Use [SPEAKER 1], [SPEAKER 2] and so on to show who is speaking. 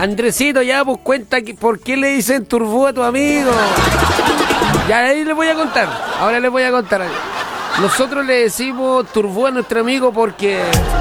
[SPEAKER 1] Andresito, ya, pues cuenta por qué le dicen turbú a tu amigo. Ya ahí les voy a contar. Ahora les voy a contar. Nosotros le decimos turbú a nuestro amigo porque